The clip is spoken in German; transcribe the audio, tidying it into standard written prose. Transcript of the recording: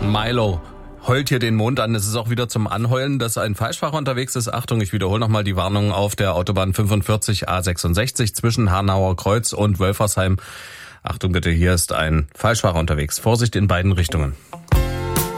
Milo heult hier den Mond an. Es ist auch wieder zum Anheulen, dass ein Falschfahrer unterwegs ist. Achtung, ich wiederhole nochmal die Warnung auf der Autobahn 45 A66 zwischen Hanauer Kreuz und Wölfersheim. Achtung bitte, hier ist ein Falschfahrer unterwegs. Vorsicht in beiden Richtungen.